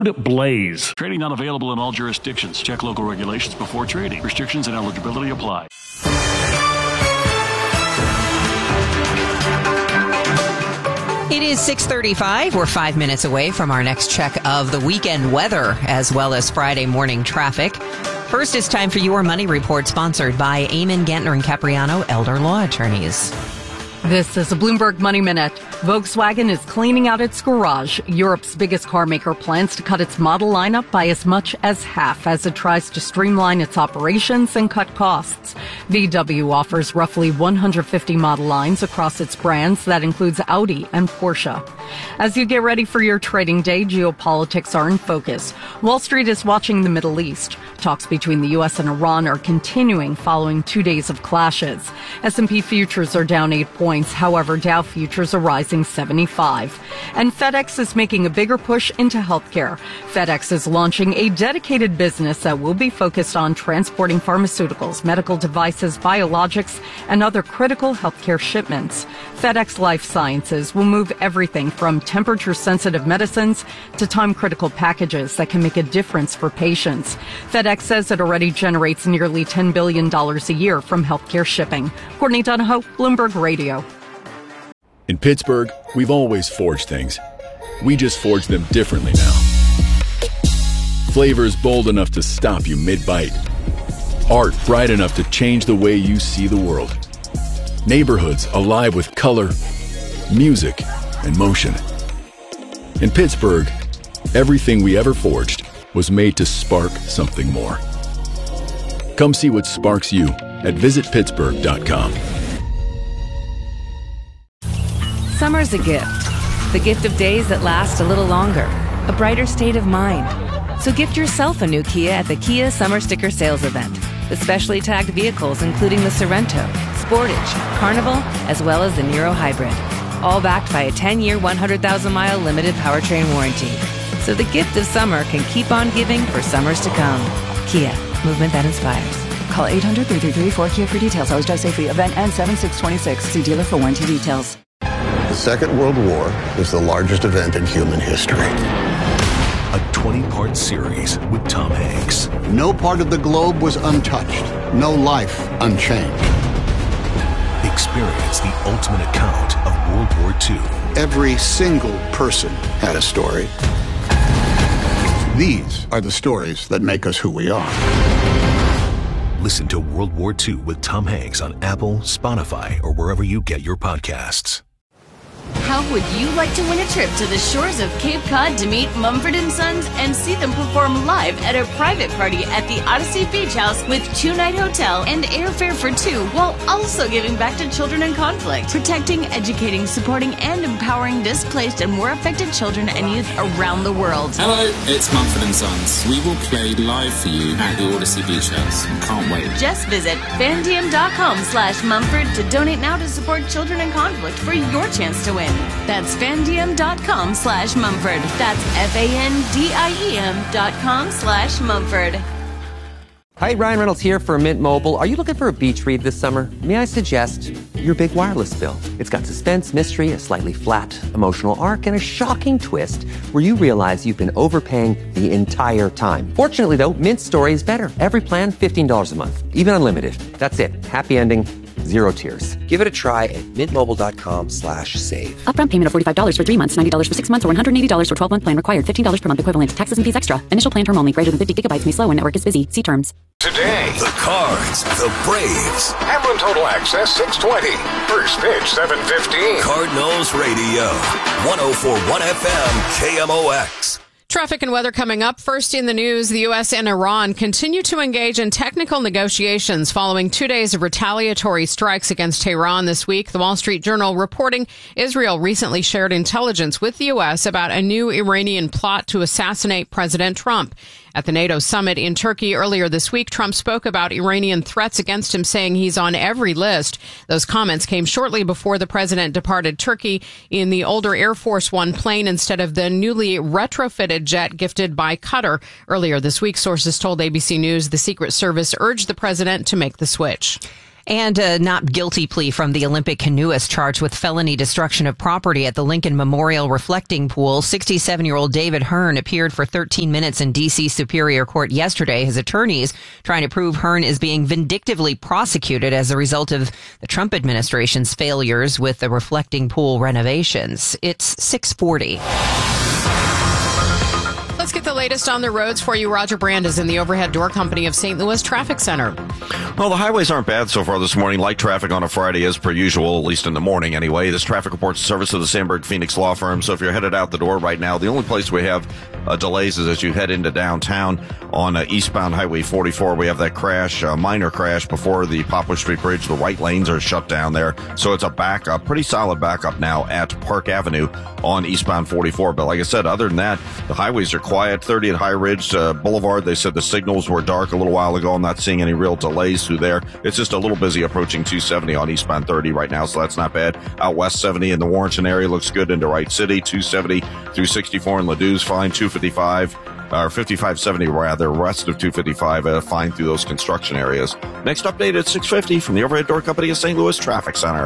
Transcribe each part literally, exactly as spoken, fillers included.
Blaze. Trading not available in all jurisdictions. Check local regulations before trading. Restrictions and eligibility apply. It is six thirty-five. We're five minutes away from our next check of the weekend weather as well as Friday morning traffic. First, it's time for your Money Report, sponsored by Eamon Gantner and Capriano, Elder Law Attorneys. This is a Bloomberg Money Minute. Volkswagen is cleaning out its garage. Europe's biggest car maker plans to cut its model lineup by as much as half as it tries to streamline its operations and cut costs. V W offers roughly one hundred fifty model lines across its brands. That includes Audi and Porsche. As you get ready for your trading day, geopolitics are in focus. Wall Street is watching the Middle East. Talks between the U S and Iran are continuing following two days of clashes. S and P futures are down eight points. However, Dow futures are rising seventy-five. And FedEx is making a bigger push into healthcare. FedEx is launching a dedicated business that will be focused on transporting pharmaceuticals, medical devices, biologics, and other critical healthcare shipments. FedEx Life Sciences will move everything from temperature-sensitive medicines to time-critical packages that can make a difference for patients. FedEx says it already generates nearly ten billion dollars a year from healthcare shipping. Courtney Donahoe, Bloomberg Radio. In Pittsburgh, we've always forged things. We just forge them differently now. Flavors bold enough to stop you mid-bite. Art bright enough to change the way you see the world. Neighborhoods alive with color, music, and motion. In Pittsburgh, everything we ever forged was made to spark something more. Come see what sparks you at visit pittsburgh dot com. Summer's a gift. The gift of days that last a little longer. A brighter state of mind. So gift yourself a new Kia at the Kia Summer Sticker Sales Event. With specially tagged vehicles including the Sorento, Sportage, Carnival, as well as the Niro Hybrid. All backed by a ten-year, one hundred thousand mile limited powertrain warranty. So the gift of summer can keep on giving for summers to come. Kia, movement that inspires. Call eight hundred, three three three, four Kia for details. Always drive safely. Event ends seven six twenty-six. See dealer for warranty details. The Second World War is the largest event in human history. A twenty-part series with Tom Hanks. No part of the globe was untouched. No life unchanged. Experience the ultimate account of World War Two. Every single person had a story. These are the stories that make us who we are. Listen to World War Two with Tom Hanks on Apple, Spotify, or wherever you get your podcasts. How would you like to win a trip to the shores of Cape Cod to meet Mumford and Sons and see them perform live at a private party at the Odyssey Beach House with two-night hotel and airfare for two, while also giving back to children in conflict, protecting, educating, supporting, and empowering displaced and war affected children and youth around the world? Hello, it's Mumford and Sons. We will play live for you at the Odyssey Beach House. Can't wait. Just visit fandiem.com slash Mumford to donate now to support children in conflict for your chance to win. That's fandiem.com slash Mumford. That's F-A-N-D-I-E-M dot com slash Mumford. Hi, Ryan Reynolds here for Mint Mobile. Are you looking for a beach read this summer? May I suggest your big wireless bill? It's got suspense, mystery, a slightly flat emotional arc, and a shocking twist where you realize you've been overpaying the entire time. Fortunately, though, Mint's story is better. Every plan, fifteen dollars a month, even unlimited. That's it. Happy ending. Zero tears. Give it a try at mintmobile.com slash save. Upfront payment of forty-five dollars for three months, ninety dollars for six months, or one hundred eighty dollars for twelve-month plan required. fifteen dollars per month equivalent. Taxes and fees extra. Initial plan term only. Greater than fifty gigabytes may slow when network is busy. See terms. Today, the Cards, the Braves. Hamlin Total Access six twenty. First pitch seven fifteen. Cardinals Radio. one oh four point one F M K M O X. Traffic and weather coming up. First in the news, the U S and Iran continue to engage in technical negotiations following two days of retaliatory strikes against Tehran this week. The Wall Street Journal reporting Israel recently shared intelligence with the U S about a new Iranian plot to assassinate President Trump. At the NATO summit in Turkey earlier this week, Trump spoke about Iranian threats against him, saying he's on every list. Those comments came shortly before the president departed Turkey in the older Air Force One plane instead of the newly retrofitted jet gifted by Qatar. Earlier this week, sources told A B C News the Secret Service urged the president to make the switch. And a not guilty plea from the Olympic canoeist charged with felony destruction of property at the Lincoln Memorial Reflecting Pool. sixty-seven-year-old David Hearn appeared for thirteen minutes in D C Superior Court yesterday. His attorneys trying to prove Hearn is being vindictively prosecuted as a result of the Trump administration's failures with the Reflecting Pool renovations. It's six forty. Let's get the latest on the roads for you. Roger Brand is in the Overhead Door Company of Saint Louis Traffic Center. Well, the highways aren't bad so far this morning. Light traffic on a Friday as per usual, at least in the morning anyway. This traffic report's service of the Sandberg Phoenix Law Firm. So if you're headed out the door right now, the only place we have uh, delays is as you head into downtown on uh, eastbound Highway forty-four. We have that crash, uh, minor crash before the Poplar Street Bridge. The right lanes are shut down there. So it's a backup, pretty solid backup now at Park Avenue on eastbound forty-four. But like I said, other than that, the highways are quiet. thirty at High Ridge uh, Boulevard, they said the signals were dark a little while ago. I'm not seeing any real delays through there. It's just a little busy approaching two seventy on eastbound thirty right now, so that's not bad. Out west seventy in the Warrenton area looks good into Wright City. two seventy through sixty-four in Ladou's fine. two fifty-five or fifty-five seventy rather, west of two fifty-five, uh, fine through those construction areas. Next update at six fifty from the Overhead Door Company of Saint Louis Traffic Center.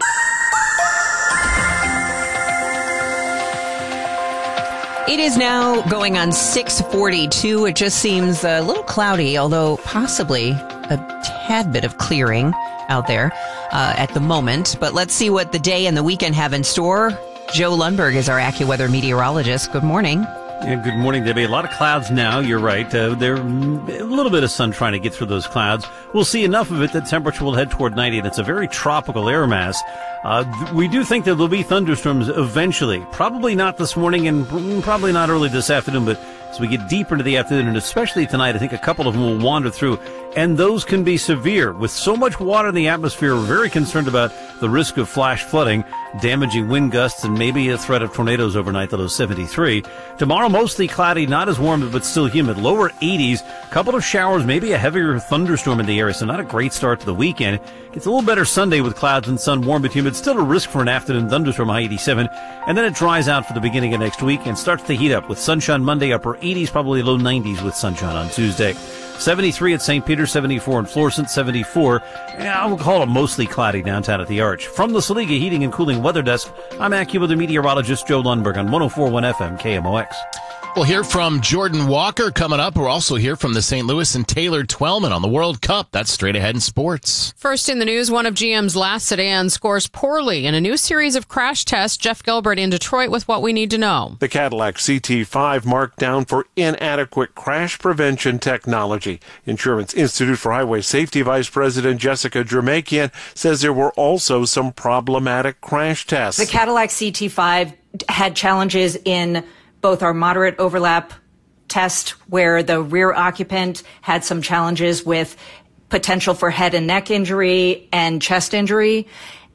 It is now going on six forty-two. It just seems a little cloudy, although possibly a tad bit of clearing out there uh, at the moment. But let's see what the day and the weekend have in store. Joe Lundberg is our AccuWeather meteorologist. Good morning. Yeah, good morning, Debbie. A lot of clouds now. You're right. Uh, there's a little bit of sun trying to get through those clouds. We'll see enough of it that temperature will head toward ninety, and it's a very tropical air mass. Uh, th- we do think that there'll be thunderstorms eventually. Probably not this morning and probably not early this afternoon, but as we get deeper into the afternoon, and especially tonight, I think a couple of them will wander through, and those can be severe. With so much water in the atmosphere, we're very concerned about the risk of flash flooding, damaging wind gusts, and maybe a threat of tornadoes overnight, the low seventy-three. Tomorrow, mostly cloudy, not as warm, but still humid, lower eighties. Couple of showers, maybe a heavier thunderstorm in the area, so not a great start to the weekend. Gets a little better Sunday with clouds and sun, warm but humid. Still a risk for an afternoon thunderstorm, high eighty-seven. And then it dries out for the beginning of next week and starts to heat up with sunshine Monday, upper eighties, probably low nineties with sunshine on Tuesday. seventy-three at Saint Peter, seventy-four in Florissant, seventy-four. Yeah, I will call it mostly cloudy downtown at the Arch. From the Saliga Heating and Cooling Weather Desk, I'm AccuWeather meteorologist Joe Lundberg on one oh four point one F M K M O X. We'll hear from Jordan Walker coming up. We'll also hear from the Saint Louis and Taylor Twellman on the World Cup. That's straight ahead in sports. First in the news, one of G M's last sedans scores poorly in a new series of crash tests. Jeff Gilbert in Detroit with what we need to know. The Cadillac C T five marked down for inadequate crash prevention technology. Insurance Institute for Highway Safety Vice President Jessica Jermakian says there were also some problematic crash tests. The Cadillac C T five had challenges in both our moderate overlap test, where the rear occupant had some challenges with potential for head and neck injury and chest injury.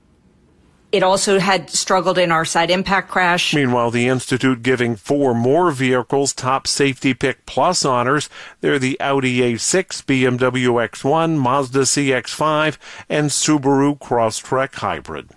It also had struggled in our side impact crash. Meanwhile, the Institute giving four more vehicles top Safety Pick Plus honors. They're the Audi A six, B M W X one, Mazda C X five, and Subaru Crosstrek Hybrid.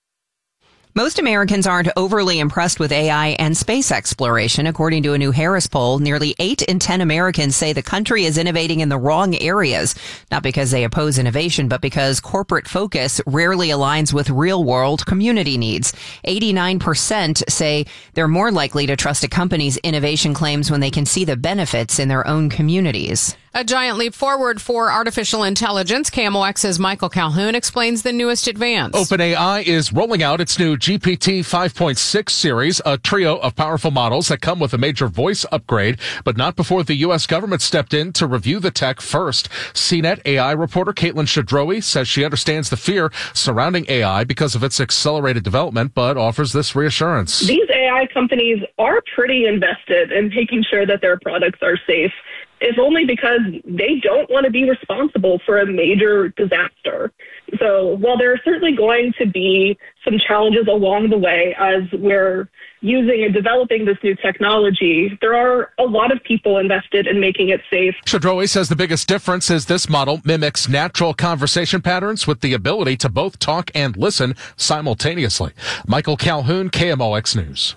Most Americans aren't overly impressed with A I and space exploration. According to a new Harris poll, nearly eight in ten Americans say the country is innovating in the wrong areas, not because they oppose innovation, but because corporate focus rarely aligns with real-world community needs. eighty-nine percent say they're more likely to trust a company's innovation claims when they can see the benefits in their own communities. A giant leap forward for artificial intelligence. K M O X's Michael Calhoun explains the newest advance. OpenAI is rolling out its new G P T five point six series, a trio of powerful models that come with a major voice upgrade, but not before the U S government stepped in to review the tech first. C net A I reporter Caitlin Shadrowi says she understands the fear surrounding A I because of its accelerated development, but offers this reassurance. These A I companies are pretty invested in making sure that their products are safe, if only because they don't want to be responsible for a major disaster. So while there are certainly going to be some challenges along the way as we're using and developing this new technology, there are a lot of people invested in making it safe. Shadrowi says the biggest difference is this model mimics natural conversation patterns with the ability to both talk and listen simultaneously. Michael Calhoun, K M O X News.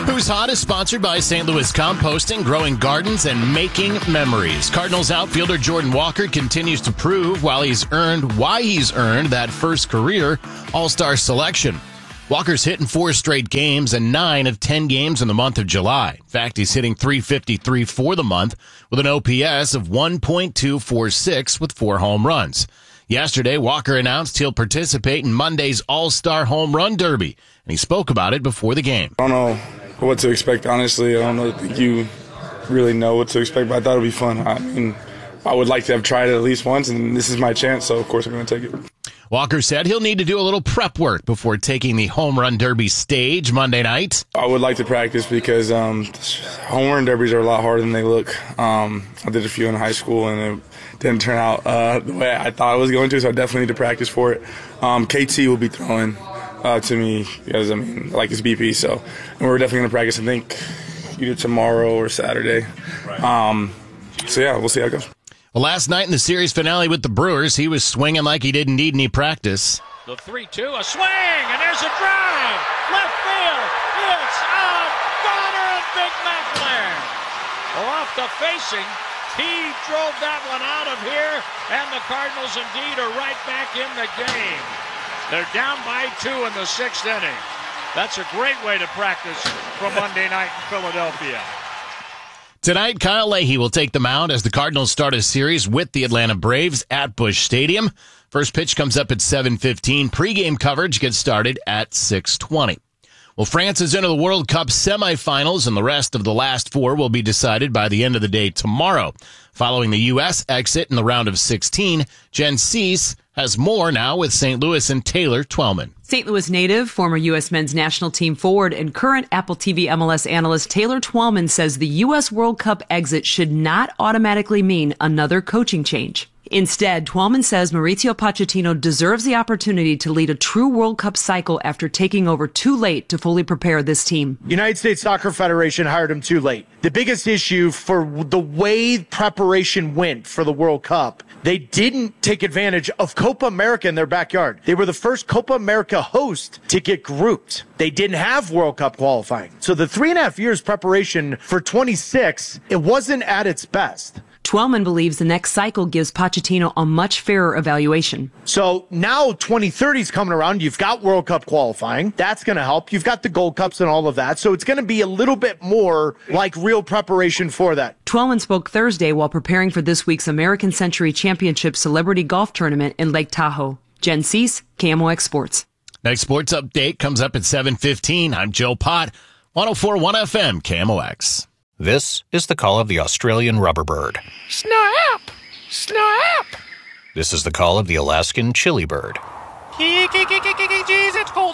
Who's Hot is sponsored by Saint Louis Composting, growing gardens and making memories. Cardinals outfielder Jordan Walker continues to prove while he's earned why he's earned that first career All-Star selection. Walker's hit in four straight games and nine of ten games in the month of July. In fact, he's hitting three fifty-three for the month with an O P S of one point two four six with four home runs. Yesterday, Walker announced he'll participate in Monday's All-Star Home Run Derby, and he spoke about it before the game. I don't know what to expect, honestly. I don't know, think you really know what to expect, but I thought it would be fun. I mean, I would like to have tried it at least once, and this is my chance, so of course I'm going to take it. Walker said he'll need to do a little prep work before taking the Home Run Derby stage Monday night. I would like to practice because um, home run derbies are a lot harder than they look. Um, I did a few in high school, and it didn't turn out uh, the way I thought it was going to, so I definitely need to practice for it. Um, K T will be throwing uh, to me because, I mean, I like his B P, so and we're definitely going to practice, I think, either tomorrow or Saturday. Um, so, yeah, we'll see how it goes. Well, last night in the series finale with the Brewers, he was swinging like he didn't need any practice. The three two, a swing, and there's a drive. Left field, it's out. Goner and Big McLaren. Well, off the facing, he drove that one out of here, and the Cardinals indeed are right back in the game. They're down by two in the sixth inning. That's a great way to practice from Monday night in Philadelphia. Tonight, Kyle Leahy will take the mound as the Cardinals start a series with the Atlanta Braves at Busch Stadium. First pitch comes up at seven fifteen. Pre-game coverage gets started at six twenty. Well, France is into the World Cup semifinals, and the rest of the last four will be decided by the end of the day tomorrow. Following the U S exit in the round of sixteen, Jen Cease has more now with Saint Louis and Taylor Twellman. Saint Louis native, former U S men's national team forward, and current Apple T V M L S analyst Taylor Twellman says the U S World Cup exit should not automatically mean another coaching change. Instead, Twellman says Mauricio Pochettino deserves the opportunity to lead a true World Cup cycle after taking over too late to fully prepare this team. United States Soccer Federation hired him too late. The biggest issue for the way preparation went for the World Cup, they didn't take advantage of Copa America in their backyard. They were the first Copa America host to get grouped. They didn't have World Cup qualifying. So the three and a half years preparation for twenty-six, it wasn't at its best. Twellman believes the next cycle gives Pochettino a much fairer evaluation. So now twenty thirty is coming around. You've got World Cup qualifying. That's going to help. You've got the Gold Cups and all of that. So it's going to be a little bit more like real preparation for that. Twellman spoke Thursday while preparing for this week's American Century Championship Celebrity Golf Tournament in Lake Tahoe. Jen Cease, K M O X Sports. Next sports update comes up at seven fifteen. I'm Joe Pott, one oh four point one F M, K M O X. This is the call of the Australian rubberbird. Snap! Snap! This is the call of the Alaskan chili bird. Jeez, it's cold.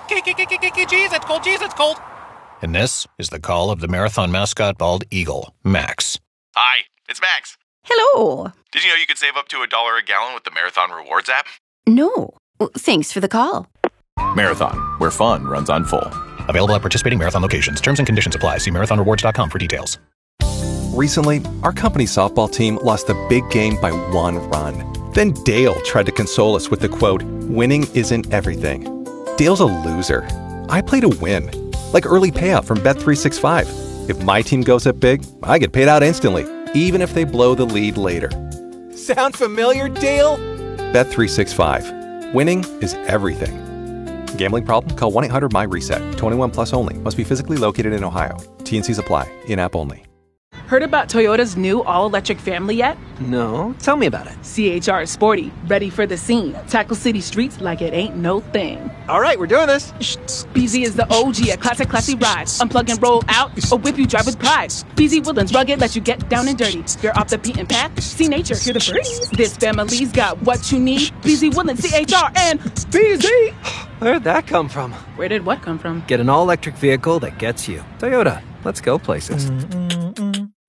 Jeez, it's cold. Jeez, it's cold. And this is the call of the marathon mascot bald eagle, Max. Hi, it's Max. Hello. Did you know you could save up to a dollar a gallon with the Marathon Rewards app? No. Well, thanks for the call. Marathon, where fun runs on full. Available at participating Marathon locations. Terms and conditions apply. See marathon rewards dot com for details. Recently, our company softball team lost a big game by one run. Then Dale tried to console us with the quote, "Winning isn't everything." Dale's a loser. I play to win. Like early payout from Bet three sixty-five. If my team goes up big, I get paid out instantly, even if they blow the lead later. Sound familiar, Dale? Bet three sixty-five. Winning is everything. Gambling problem? Call one eight hundred my reset. twenty-one plus only. Must be physically located in Ohio. T N Cs apply. In-app only. Heard about Toyota's new all-electric family yet? No. Tell me about it. C H R is sporty, ready for the scene. Tackle city streets like it ain't no thing. All right, we're doing this. B Z is the O G, a classic, classy ride. Unplug and roll out, or whip you drive with pride. B Z Woodlands rugged, let you get down and dirty. You're off the beaten path, see nature, hear the birds. This family's got what you need. B Z Woodlands, C H R, and B Z. Where'd that come from? Where did what come from? Get an all-electric vehicle that gets you. Toyota, let's go places. Mm-mm-mm.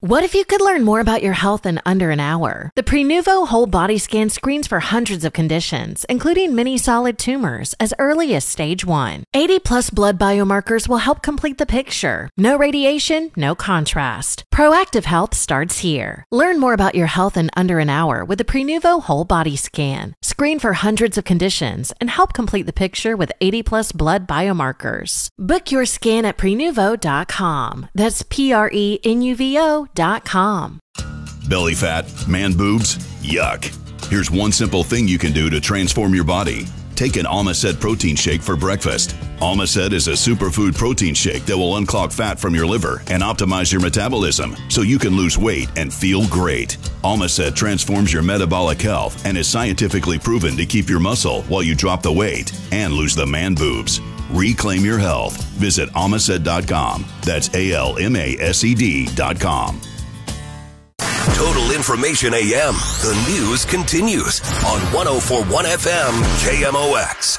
What if you could learn more about your health in under an hour? The Prenuvo whole body scan screens for hundreds of conditions, including many solid tumors, as early as stage one. eighty plus blood biomarkers will help complete the picture. No radiation, no contrast. Proactive health starts here. Learn more about your health in under an hour with the Prenuvo whole body scan. Screen for hundreds of conditions and help complete the picture with eighty plus blood biomarkers. Book your scan at prenuvo dot com. That's P R E N U V O dot com. Belly fat, man boobs, yuck. Here's one simple thing you can do to transform your body. Take an Almacet protein shake for breakfast. Almacet is a superfood protein shake that will unclog fat from your liver and optimize your metabolism so you can lose weight and feel great. Almacet transforms your metabolic health and is scientifically proven to keep your muscle while you drop the weight and lose the man boobs. Reclaim your health. Visit almacet dot com. That's A L M A S E D dot com. Total Information A M. The news continues on one oh four point one F M K M O X.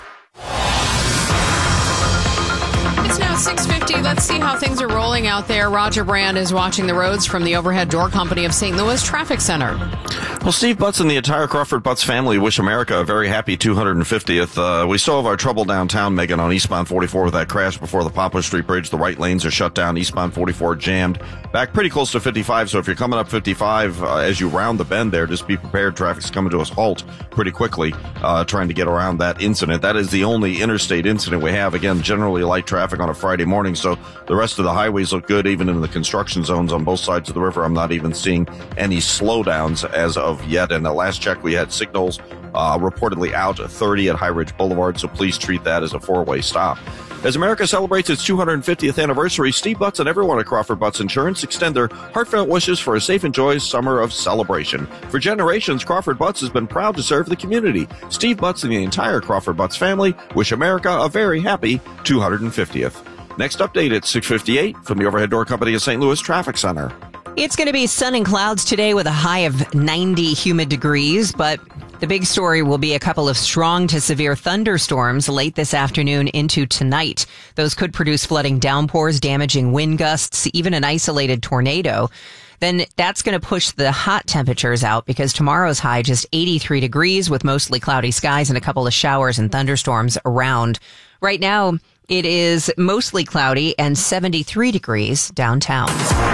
It's now six fifty. Let's see how things are rolling out there. Roger Brand is watching the roads from the Overhead Door Company of Saint Louis Traffic Center. Well, Steve Butts and the entire Crawford Butts family wish America a very happy two hundred fiftieth. Uh, we still have our trouble downtown, Megan, on eastbound forty-four with that crash before the Poplar Street Bridge. The right lanes are shut down. Eastbound forty-four jammed. Back pretty close to fifty-five, so if you're coming up fifty-five, uh, as you round the bend there, just be prepared. Traffic's coming to a halt pretty quickly, uh, trying to get around that incident. That is the only interstate incident we have. Again, generally light traffic on a Friday morning, so the rest of the highways look good, even in the construction zones on both sides of the river. I'm not even seeing any slowdowns as of yet, and the last check we had signals uh, reportedly out at thirty at High Ridge Boulevard, so please treat that as a four-way stop. As America celebrates its two hundred fiftieth anniversary, Steve Butts and everyone at Crawford Butts Insurance extend their heartfelt wishes for a safe and joyous summer of celebration. For generations, Crawford Butts has been proud to serve the community. Steve Butts and the entire Crawford Butts family wish America a very happy two hundred fiftieth. Next update at six fifty-eight from the Overhead Door Company of Saint Louis Traffic Center. It's going to be sun and clouds today with a high of ninety humid degrees, but the big story will be a couple of strong to severe thunderstorms late this afternoon into tonight. Those could produce flooding downpours, damaging wind gusts, even an isolated tornado. Then that's going to push the hot temperatures out because tomorrow's high just eighty-three degrees with mostly cloudy skies and a couple of showers and thunderstorms around. Right now, it is mostly cloudy and seventy-three degrees downtown.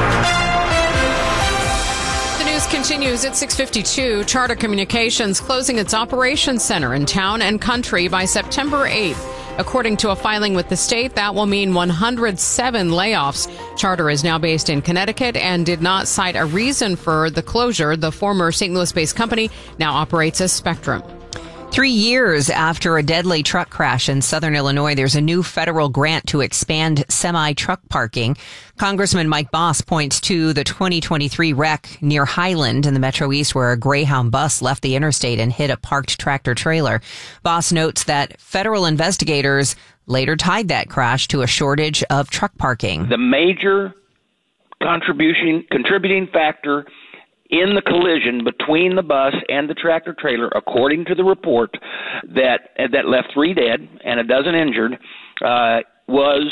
Continues at six fifty-two. Charter Communications closing its operations center in town and country by September eighth. According to a filing with the state, that will mean one hundred seven layoffs. Charter is now based in Connecticut and did not cite a reason for the closure. The former Saint Louis-based company now operates as Spectrum. Three years after a deadly truck crash in southern Illinois, there's a new federal grant to expand semi-truck parking. Congressman Mike Boss points to the twenty twenty-three wreck near Highland in the Metro East where a Greyhound bus left the interstate and hit a parked tractor trailer. Boss notes that federal investigators later tied that crash to a shortage of truck parking. The major contribution, contributing factor in the collision between the bus and the tractor trailer, according to the report that that left three dead and a dozen injured, uh, was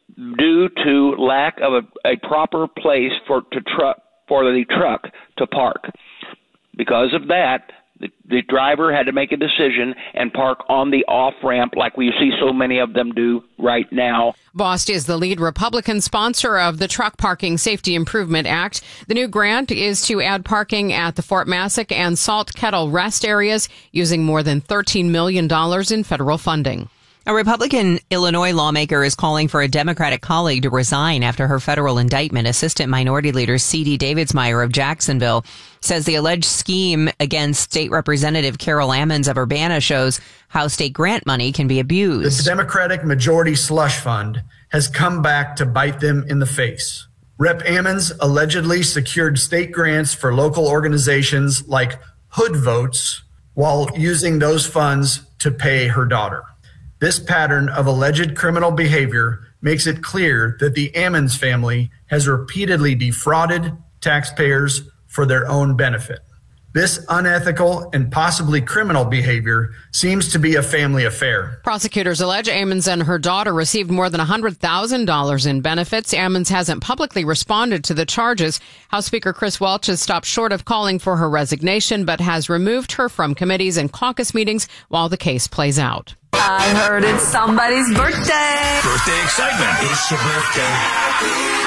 due to lack of a, a proper place for to truck for the truck to park. Because of that, the, the driver had to make a decision and park on the off-ramp like we see so many of them do right now. Bost is the lead Republican sponsor of the Truck Parking Safety Improvement Act. The new grant is to add parking at the Fort Massac and Salt Kettle rest areas using more than thirteen million dollars in federal funding. A Republican Illinois lawmaker is calling for a Democratic colleague to resign after her federal indictment. Assistant Minority Leader C D Davidsmeyer of Jacksonville says the alleged scheme against State Representative Carol Ammons of Urbana shows how state grant money can be abused. The Democratic majority slush fund has come back to bite them in the face. Representative Ammons allegedly secured state grants for local organizations like Hood Votes while using those funds to pay her daughter. This pattern of alleged criminal behavior makes it clear that the Ammons family has repeatedly defrauded taxpayers for their own benefit. This unethical and possibly criminal behavior seems to be a family affair. Prosecutors allege Ammons and her daughter received more than one hundred thousand dollars in benefits. Ammons hasn't publicly responded to the charges. House Speaker Chris Welch has stopped short of calling for her resignation, but has removed her from committees and caucus meetings while the case plays out. I heard it's somebody's birthday. Birthday excitement. It's your birthday.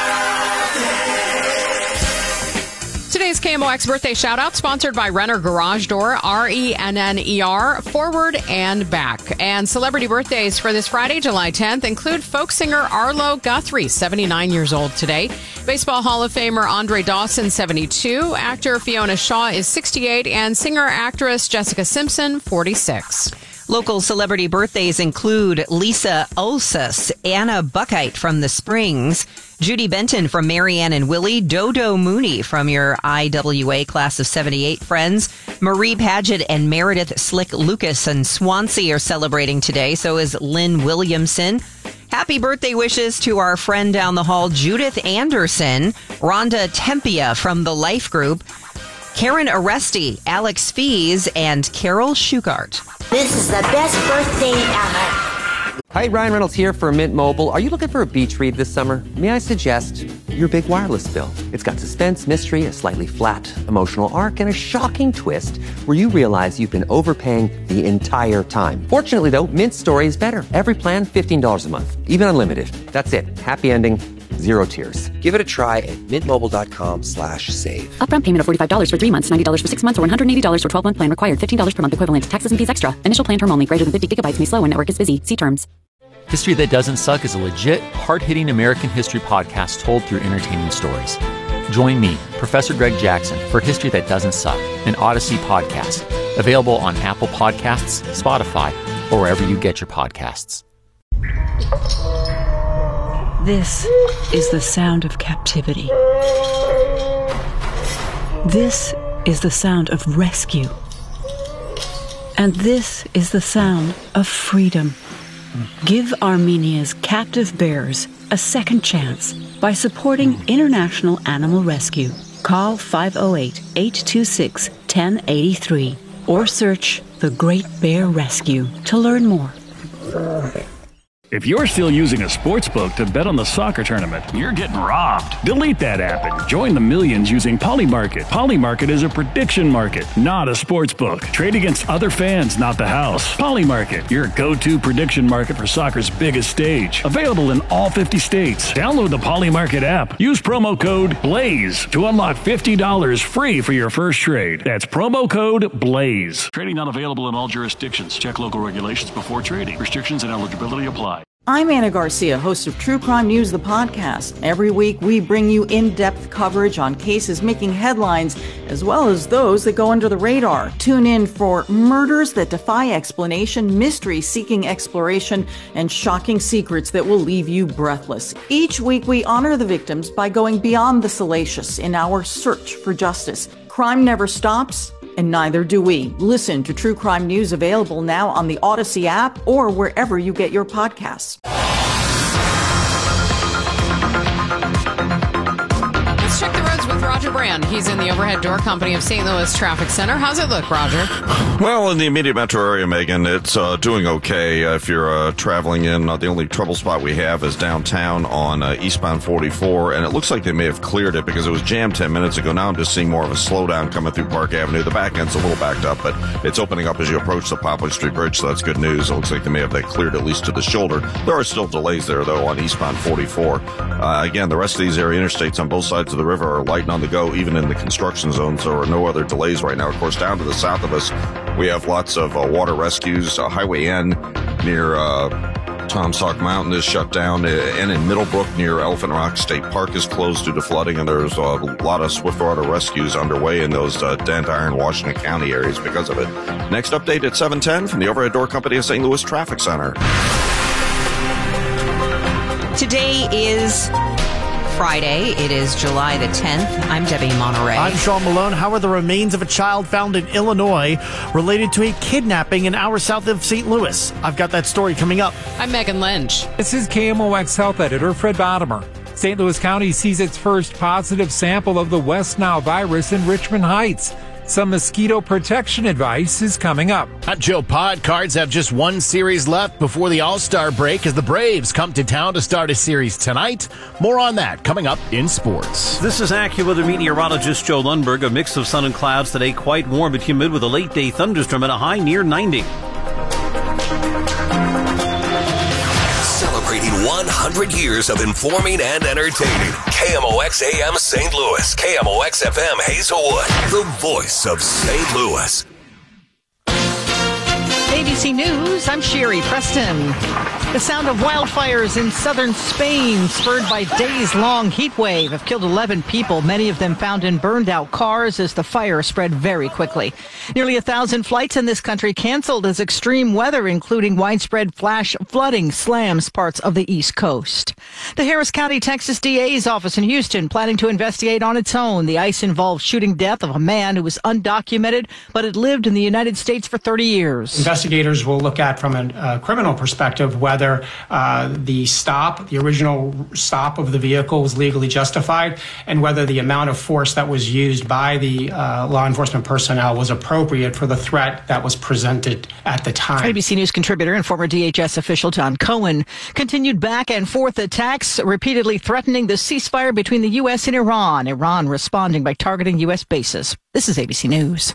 Today's K M O X birthday shout-out sponsored by Renner Garage Door, R E N N E R, forward and back. And celebrity birthdays for this Friday, July tenth, include folk singer Arlo Guthrie, seventy-nine years old today. Baseball Hall of Famer Andre Dawson, seventy-two. Actor Fiona Shaw is sixty-eight. And singer-actress Jessica Simpson, forty-six. Local celebrity birthdays include Lisa Olsas, Anna Buckite from the Springs, Judy Benton from Marianne and Willie, Dodo Mooney from your I W A class of seventy-eight friends, Marie Paget and Meredith Slick Lucas and Swansea are celebrating today. So is Lynn Williamson. Happy birthday wishes to our friend down the hall, Judith Anderson, Rhonda Tempia from the Life Group, Karen Aresti, Alex Fees, and Carol Shugart. This is the best birthday ever. Hi, Ryan Reynolds here for Mint Mobile. Are you looking for a beach read this summer? May I suggest your big wireless bill? It's got suspense, mystery, a slightly flat emotional arc, and a shocking twist where you realize you've been overpaying the entire time. Fortunately, though, Mint's story is better. Every plan, fifteen dollars a month, even unlimited. That's it. Happy ending. Zero tears. Give it a try at mintmobile.com slash save. Upfront payment of forty-five dollars for three months, ninety dollars for six months, or one hundred eighty dollars for twelve-month plan required. fifteen dollars per month equivalent. Taxes and fees extra. Initial plan term only. Greater than fifty gigabytes may slow when network is busy. See terms. History That Doesn't Suck is a legit, hard-hitting American history podcast told through entertaining stories. Join me, Professor Greg Jackson, for History That Doesn't Suck, an Odyssey podcast. Available on Apple Podcasts, Spotify, or wherever you get your podcasts. This is the sound of captivity. This is the sound of rescue. And this is the sound of freedom. Give Armenia's captive bears a second chance by supporting International Animal Rescue. Call five oh eight, eight two six, one oh eight three or search The Great Bear Rescue to learn more. If you're still using a sportsbook to bet on the soccer tournament, you're getting robbed. Delete that app and join the millions using Polymarket. Polymarket is a prediction market, not a sportsbook. Trade against other fans, not the house. Polymarket, your go-to prediction market for soccer's biggest stage. Available in all fifty states. Download the Polymarket app. Use promo code BLAZE to unlock fifty dollars free for your first trade. That's promo code BLAZE. Trading not available in all jurisdictions. Check local regulations before trading. Restrictions and eligibility apply. I'm Anna Garcia, host of True Crime News, the podcast. Every week, we bring you in-depth coverage on cases making headlines, as well as those that go under the radar. Tune in for murders that defy explanation, mysteries seeking exploration, and shocking secrets that will leave you breathless. Each week, we honor the victims by going beyond the salacious in our search for justice. Crime never stops, and neither do we. Listen to True Crime News, available now on the Odyssey app or wherever you get your podcasts. Let's check the roads with Roger Brand. He's in the Overhead Door Company of Saint Louis Traffic Center. How's it look, Roger? Well, in the immediate metro area, Megan, it's uh, doing okay. Uh, if you're uh, traveling in, uh, the only trouble spot we have is downtown on uh, eastbound forty-four, and it looks like they may have cleared it because it was jammed ten minutes ago. Now I'm just seeing more of a slowdown coming through Park Avenue. The back end's a little backed up, but it's opening up as you approach the Poplar Street Bridge, so that's good news. It looks like they may have that cleared at least to the shoulder. There are still delays there, though, on eastbound forty-four. Uh, again, the rest of these area interstates on both sides of the river are light and on the go, even in the construction zone, so there are no other delays right now. Of course, down to the south of us, we have lots of uh, water rescues. Uh, Highway N near uh, Tom Sauk Mountain is shut down, and in Middlebrook near Elephant Rock State Park is closed due to flooding, and there's a lot of swiftwater rescues underway in those uh, Dent, Iron, Washington County areas because of it. Next update at seven ten from the Overhead Door Company of Saint Louis Traffic Center. Today is Friday. It is July the tenth. I'm Debbie Monterey. I'm Sean Malone. How are the remains of a child found in Illinois related to a kidnapping an hour south of Saint Louis? I've got that story coming up. I'm Megan Lynch. This is K M O X Health Editor Fred Bottomer. Saint Louis County sees its first positive sample of the West Nile virus in Richmond Heights. Some mosquito protection advice is coming up. I'm Joe Pod. Cards have just one series left before the All-Star break as the Braves come to town to start a series tonight. More on that coming up in sports. This is AccuWeather meteorologist Joe Lundberg. A mix of sun and clouds today, quite warm but humid with a late-day thunderstorm and a high near ninety. Celebrating one hundred years of informing and entertaining. K M O X A M Saint Louis. K M O X F M Hazelwood. The voice of Saint Louis. A B C News, I'm Sherry Preston. The sound of wildfires in southern Spain, spurred by days-long heat wave, have killed eleven people, many of them found in burned-out cars as the fire spread very quickly. Nearly a thousand flights in this country canceled as extreme weather, including widespread flash flooding, slams parts of the East Coast. The Harris County, Texas D A's office in Houston planning to investigate on its own the ice-involved shooting death of a man who was undocumented but had lived in the United States for thirty years. Investigators will look at, from a uh, criminal perspective, whether uh, the stop, the original stop of the vehicle was legally justified, and whether the amount of force that was used by the uh, law enforcement personnel was appropriate for the threat that was presented at the time. A B C News contributor and former D H S official John Cohen continued back and forth attacks, repeatedly threatening the ceasefire between the U S and Iran. Iran responding by targeting U S bases. This is A B C News.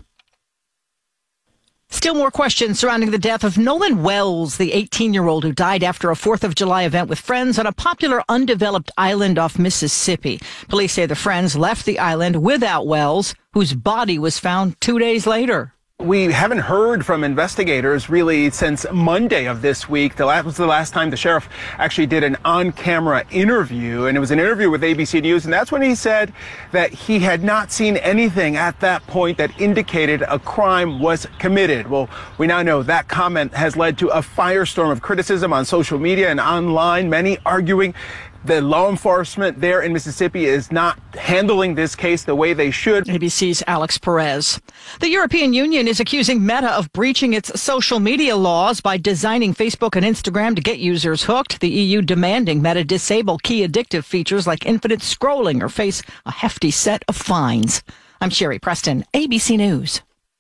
Still more questions surrounding the death of Nolan Wells, the eighteen-year-old who died after a fourth of July event with friends on a popular undeveloped island off Mississippi. Police say the friends left the island without Wells, whose body was found two days later. We haven't heard from investigators really since Monday of this week. That was the last time the sheriff actually did an on-camera interview, and it was an interview with A B C News, and that's when he said that he had not seen anything at that point that indicated a crime was committed. Well, we now know that comment has led to a firestorm of criticism on social media and online, many arguing the law enforcement there in Mississippi is not handling this case the way they should. A B C's Alex Perez. The European Union is accusing Meta of breaching its social media laws by designing Facebook and Instagram to get users hooked. The E U demanding Meta disable key addictive features like infinite scrolling or face a hefty set of fines. I'm Sherry Preston, A B C News.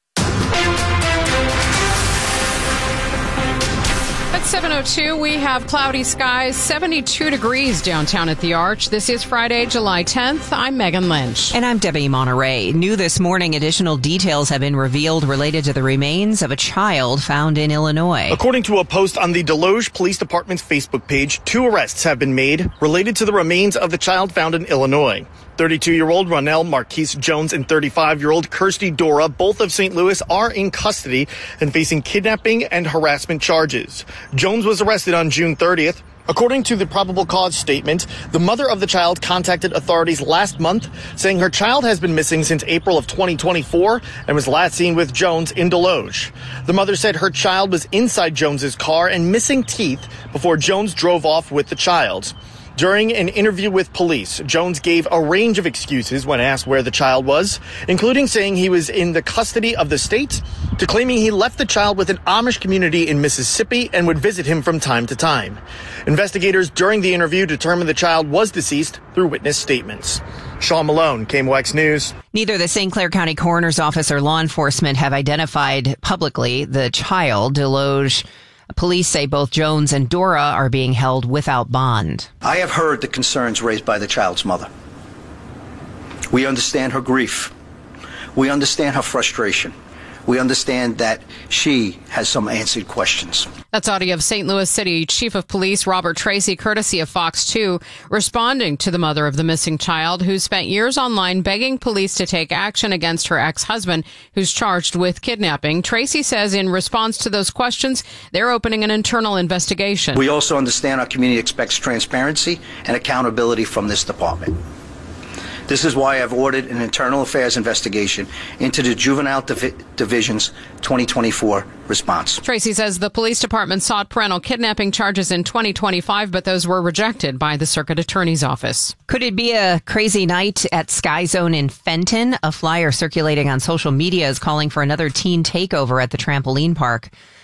At seven oh two, we have cloudy skies, seventy-two degrees downtown at the Arch. This is Friday, July tenth. I'm Megan Lynch. And I'm Debbie Monterey. New this morning, additional details have been revealed related to the remains of a child found in Illinois. According to a post on the Deloge Police Department's Facebook page, two arrests have been made related to the remains of the child found in Illinois. thirty-two-year-old Ronell Marquise Jones and thirty-five-year-old Kirsty Dora, both of Saint Louis, are in custody and facing kidnapping and harassment charges. Jones was arrested on June thirtieth. According to the probable cause statement, the mother of the child contacted authorities last month saying her child has been missing since April of twenty twenty-four and was last seen with Jones in Deloge. The mother said her child was inside Jones's car and missing teeth before Jones drove off with the child. During an interview with police, Jones gave a range of excuses when asked where the child was, including saying he was in the custody of the state, to claiming he left the child with an Amish community in Mississippi and would visit him from time to time. Investigators during the interview determined the child was deceased through witness statements. Sean Malone, K M O X News. Neither the Saint Clair County Coroner's Office or law enforcement have identified publicly the child. Deloge police say both Jones and Dora are being held without bond. I have heard the concerns raised by the child's mother. We understand her grief. We understand her frustration. We understand that she has some answered questions. That's audio of Saint Louis City Chief of Police Robert Tracy, courtesy of Fox two, responding to the mother of the missing child who spent years online begging police to take action against her ex-husband, who's charged with kidnapping. Tracy says in response to those questions, they're opening an internal investigation. We also understand our community expects transparency and accountability from this department. This is why I've ordered an internal affairs investigation into the Juvenile Divi- Division's twenty twenty-four response. Tracy says the police department sought parental kidnapping charges in twenty twenty-five, but those were rejected by the circuit attorney's office. Could it be a crazy night at Sky Zone in Fenton? A flyer circulating on social media is calling for another teen takeover at the trampoline park.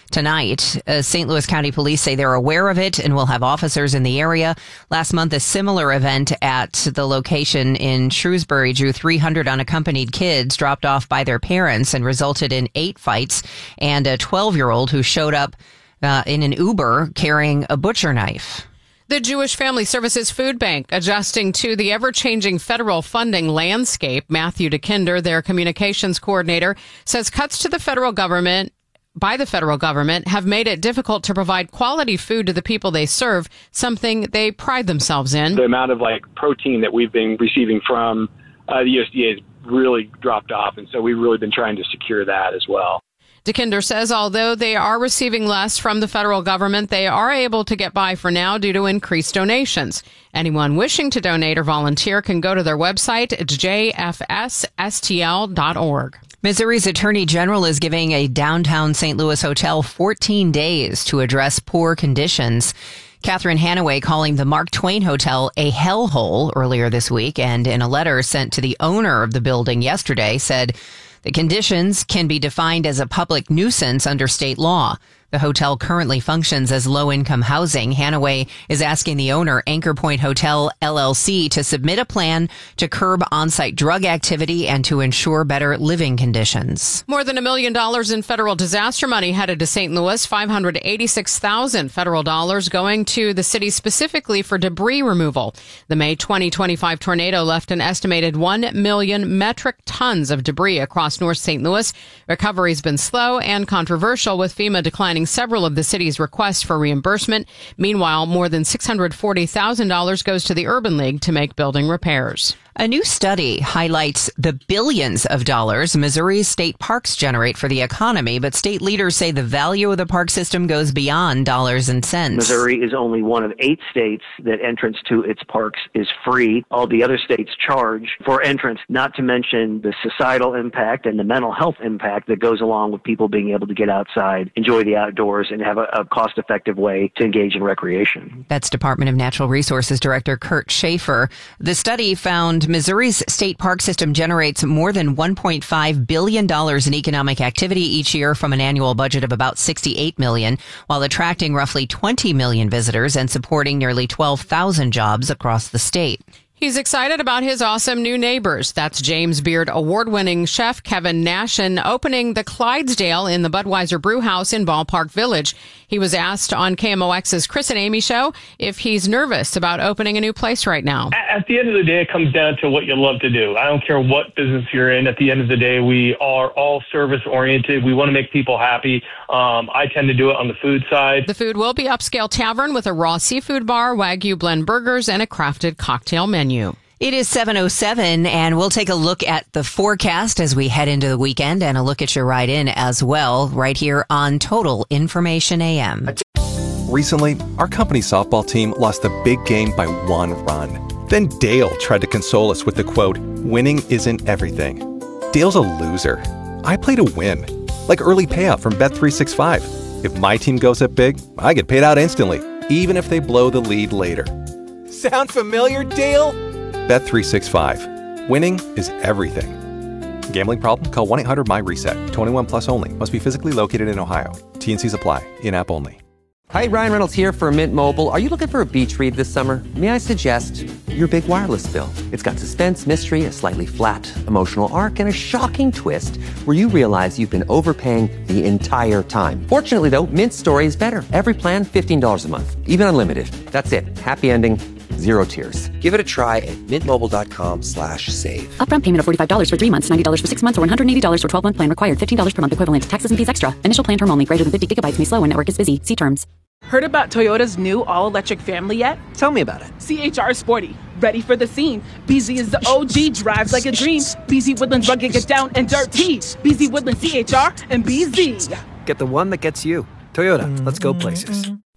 tonight. Uh, Saint Louis County Police say they're aware of it and will have officers in the area. Last month, a similar event at the location in Shrewsbury drew three hundred unaccompanied kids dropped off by their parents and resulted in eight fights and a twelve-year-old who showed up uh, in an Uber carrying a butcher knife. The Jewish Family Services Food Bank adjusting to the ever-changing federal funding landscape. Matthew DeKinder, their communications coordinator, says cuts to the federal government by the federal government have made it difficult to provide quality food to the people they serve, something they pride themselves in. The amount of like protein that we've been receiving from uh, the U S D A has really dropped off, and so we've really been trying to secure that as well. DeKinder says although they are receiving less from the federal government, they are able to get by for now due to increased donations. Anyone wishing to donate or volunteer can go to their website at j f s s t l dot org. Missouri's Attorney General is giving a downtown Saint Louis hotel fourteen days to address poor conditions. Catherine Hanaway calling the Mark Twain Hotel a hellhole earlier this week, and in a letter sent to the owner of the building yesterday said the conditions can be defined as a public nuisance under state law. The hotel currently functions as low-income housing. Hanaway is asking the owner, Anchor Point Hotel L L C, to submit a plan to curb on-site drug activity and to ensure better living conditions. More than a million dollars in federal disaster money headed to Saint Louis, five hundred eighty-six thousand federal dollars going to the city specifically for debris removal. The May twenty twenty-five tornado left an estimated one million metric tons of debris across North Saint Louis. Recovery's been slow and controversial, with FEMA declining several of the city's requests for reimbursement. Meanwhile, more than six hundred forty thousand dollars goes to the Urban League to make building repairs. A new study highlights the billions of dollars Missouri's state parks generate for the economy, but state leaders say the value of the park system goes beyond dollars and cents. Missouri is only one of eight states that entrance to its parks is free. All the other states charge for entrance, not to mention the societal impact and the mental health impact that goes along with people being able to get outside, enjoy the outdoors, and have a, a cost-effective way to engage in recreation. That's Department of Natural Resources Director Kurt Schaefer. The study found Missouri's state park system generates more than one point five billion dollars in economic activity each year from an annual budget of about sixty-eight million dollars, while attracting roughly twenty million visitors and supporting nearly twelve thousand jobs across the state. He's excited about his awesome new neighbors. That's James Beard award-winning chef Kevin Nashin opening the Clydesdale in the Budweiser Brewhouse in Ballpark Village. He was asked on K M O X's Chris and Amy show if he's nervous about opening a new place right now. At the end of the day, it comes down to what you love to do. I don't care what business you're in. At the end of the day, we are all service-oriented. We want to make people happy. Um, I tend to do it on the food side. The food will be upscale tavern with a raw seafood bar, Wagyu blend burgers, and a crafted cocktail menu. It is seven oh seven, and we'll take a look at the forecast as we head into the weekend and a look at your ride in as well, right here on Total Information A M. Recently, our company softball team lost a big game by one run. Then Dale tried to console us with the quote, "Winning isn't everything." Dale's a loser. I play to win, like early payout from Bet three sixty-five. If my team goes up big, I get paid out instantly, even if they blow the lead later. Sound familiar, Dale? Bet three sixty-five. Winning is everything. Gambling problem? Call one eight hundred M Y reset. twenty-one plus only. Must be physically located in Ohio. T and C's apply. In-app only. Hi, Ryan Reynolds here for Mint Mobile. Are you looking for a beach read this summer? May I suggest your big wireless bill? It's got suspense, mystery, a slightly flat, emotional arc, and a shocking twist where you realize you've been overpaying the entire time. Fortunately, though, Mint's story is better. Every plan, fifteen dollars a month. Even unlimited. That's it. Happy ending. Zero tears. Give it a try at mintmobile.com slash save. Upfront payment of forty-five dollars for three months, ninety dollars for six months, or one hundred eighty dollars for twelve-month plan required. fifteen dollars per month equivalent. Taxes and fees extra. Initial plan term only. Greater than fifty gigabytes may slow when network is busy. See terms. Heard about Toyota's new all-electric family yet? Tell me about it. C H R Sporty. Ready for the scene. B Z is the O G, drives like a dream. B Z Woodlands rugged, get down and dirty. B Z Woodlands C H R and B Z. Get the one that gets you. Toyota, let's go places.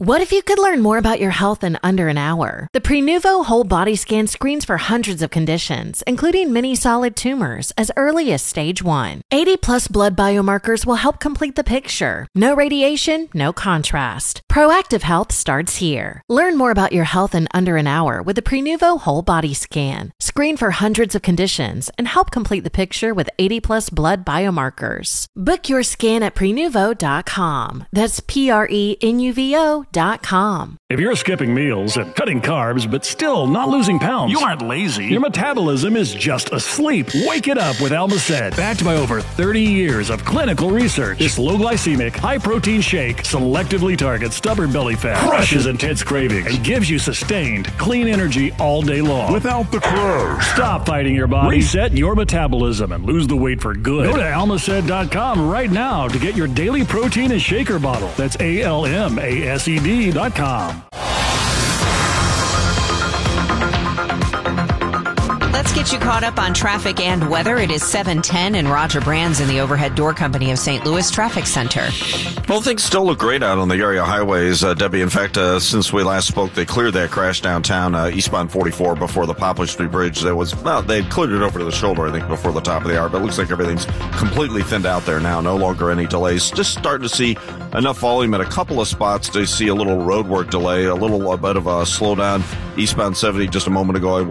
What if you could learn more about your health in under an hour? The Prenuvo whole body scan screens for hundreds of conditions, including many solid tumors, as early as stage one. eighty plus blood biomarkers will help complete the picture. No radiation, no contrast. Proactive health starts here. Learn more about your health in under an hour with the Prenuvo whole body scan. Screen for hundreds of conditions and help complete the picture with eighty plus blood biomarkers. Book your scan at prenuvo dot com. That's P R E N U V O dot com. If you're skipping meals and cutting carbs but still not losing pounds, you aren't lazy. Your metabolism is just asleep. Wake it up with Almacet. Backed by over thirty years of clinical research, this low glycemic, high protein shake selectively targets stubborn belly fat, crushes intense cravings, and gives you sustained, clean energy all day long. Without the carbs. Stop fighting your body. Reset your metabolism and lose the weight for good. Go to almacet dot com right now to get your daily protein and shaker bottle. That's A L M A S E D dot com. Let's get you caught up on traffic and weather. It is seven ten, and Roger Brands in the Overhead Door Company of Saint Louis Traffic Center. Well, things still look great out on the area highways, uh, Debbie. In fact, uh, since we last spoke, they cleared that crash downtown, uh, eastbound forty-four before the Poplar Street Bridge. That was, well, they cleared it over to the shoulder, I think, before the top of the hour, but it looks like everything's completely thinned out there now. No longer any delays. Just starting to see enough volume at a couple of spots to see a little road work delay, a little a bit of a slowdown eastbound seventy just a moment ago. I